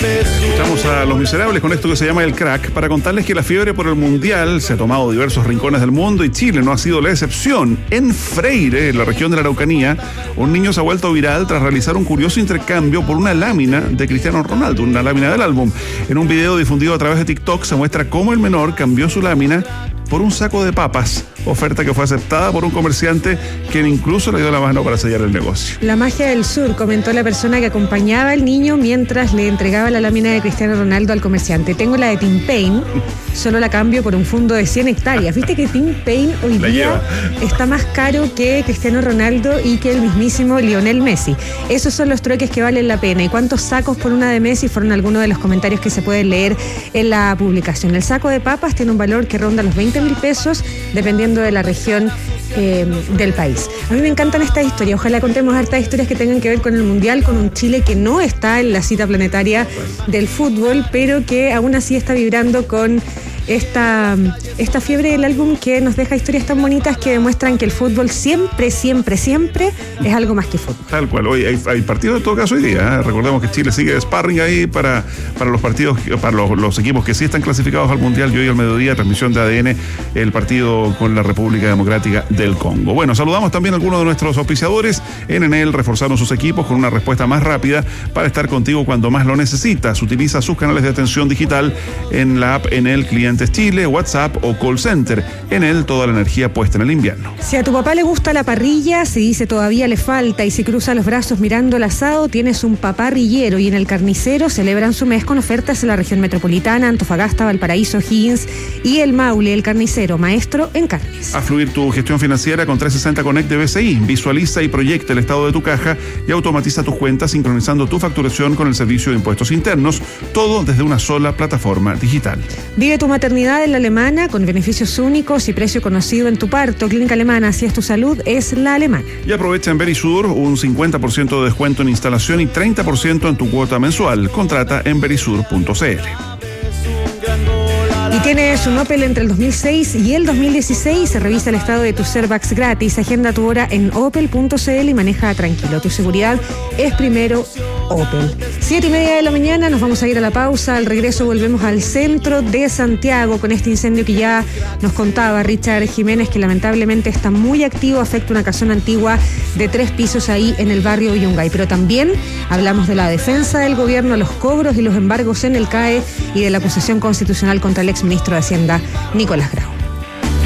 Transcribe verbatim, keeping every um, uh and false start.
Escuchamos a Los Miserables con esto que se llama El Crack para contarles que la fiebre por el Mundial se ha tomado diversos rincones del mundo y Chile no ha sido la excepción. En Freire, en la región de la Araucanía, un niño se ha vuelto viral tras realizar un curioso intercambio por una lámina de Cristiano Ronaldo, una lámina del álbum. En un video difundido a través de TikTok se muestra cómo el menor cambió su lámina por un saco de papas, oferta que fue aceptada por un comerciante quien incluso le dio la mano para sellar el negocio. La magia del sur, comentó la persona que acompañaba al niño mientras le entregaba la lámina de Cristiano Ronaldo al comerciante. Tengo la de Tim Payne, solo la cambio por un fondo de cien hectáreas. Viste que Tim Payne hoy la día lleva. Está más caro que Cristiano Ronaldo y que el mismísimo Lionel Messi. Esos son los trueques que valen la pena. ¿Y cuántos sacos por una de Messi? Fueron algunos de los comentarios que se pueden leer en la publicación. El saco de papas tiene un valor que ronda los veinte mil pesos, dependiendo de la región eh, del país. A mí me encantan estas historias. Ojalá contemos hartas historias que tengan que ver con el Mundial, con un Chile que no está en la cita planetaria del fútbol, pero que aún así está vibrando con esta, esta fiebre del álbum que nos deja historias tan bonitas que demuestran que el fútbol siempre, siempre, siempre es algo más que fútbol. Tal cual. Hoy hay, hay partidos en todo caso hoy día, ¿eh? Recordemos que Chile sigue de sparring ahí para, para los partidos, para los, los equipos que sí están clasificados al Mundial. Y hoy al mediodía, transmisión de A D N, el partido con la República Democrática del Congo. Bueno, saludamos también a algunos de nuestros auspiciadores. En Enel reforzaron sus equipos con una respuesta más rápida para estar contigo cuando más lo necesitas. Utiliza sus canales de atención digital en la app Enel Clientes Chile, WhatsApp o call center. Enel, toda la energía puesta en el invierno. Si a tu papá le gusta la parrilla, si dice todavía le falta y si cruza los brazos mirando el asado, tienes un paparrillero. Y en el Carnicero celebran su mes con ofertas en la región metropolitana, Antofagasta, Valparaíso, Higgins y el Maule. El Carnicero, maestro en carnes. A fluir tu gestión financiera con trescientos sesenta Connect de B C I. Visualiza y proyecta el estado de tu caja y automatiza tus cuentas sincronizando tu facturación con el servicio de impuestos internos. Todo desde una sola plataforma digital. Vive tu maternidad en la Alemana con beneficios únicos y precio conocido en tu parto. Clínica Alemana, si es tu salud, es la Alemana. Y aprovecha en Verisur un cincuenta por ciento de descuento en instalación y treinta por ciento en tu cuota mensual. Contrata en verisur punto c l. Y tienes un Opel entre el dos mil seis y el dos mil dieciséis. Se revisa el estado de tus airbags gratis. Agenda tu hora en opel punto c l y maneja tranquilo. Tu seguridad es primero Opel. Siete y media de la mañana, nos vamos a ir a la pausa. Al regreso volvemos al centro de Santiago con este incendio que ya nos contaba Richard Jiménez, que lamentablemente está muy activo, afecta una casona antigua de tres pisos ahí en el barrio Yungay. Pero también hablamos de la defensa del gobierno, los cobros y los embargos en el C A E y de la acusación constitucional contra el exministro de Hacienda, Nicolás Grau.